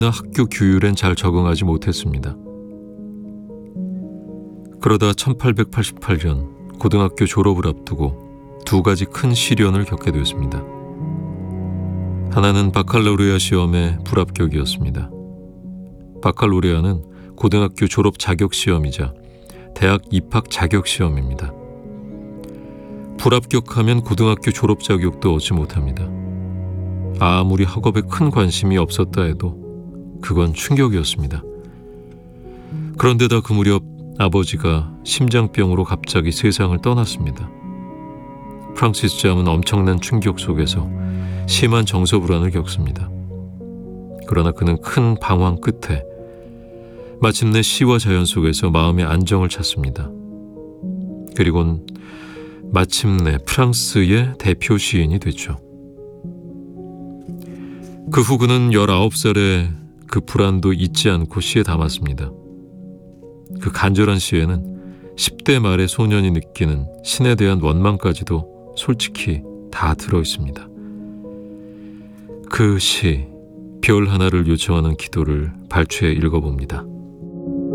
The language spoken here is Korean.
학교 규율엔 잘 적응하지 못했습니다. 그러다 1888년 고등학교 졸업을 앞두고 두 가지 큰 시련을 겪게 되었습니다. 하나는 바칼로레아 시험의 불합격이었습니다. 바칼로레아는 고등학교 졸업 자격 시험이자 대학 입학 자격 시험입니다. 불합격하면 고등학교 졸업 자격도 얻지 못합니다. 아무리 학업에 큰 관심이 없었다 해도 그건 충격이었습니다. 그런데다 그 무렵 아버지가 심장병으로 갑자기 세상을 떠났습니다. 프랑시스 잠은 엄청난 충격 속에서 심한 정서불안을 겪습니다. 그러나 그는 큰 방황 끝에 마침내 시와 자연 속에서 마음의 안정을 찾습니다. 그리고는 마침내 프랑스의 대표 시인이 됐죠. 그 후 그는 19살에 그 불안도 잊지 않고 시에 담았습니다. 그 간절한 시에는 10대 말의 소년이 느끼는 신에 대한 원망까지도 솔직히 다 들어있습니다. 그 시, 별 하나를 요청하는 기도를 발췌해 읽어봅니다.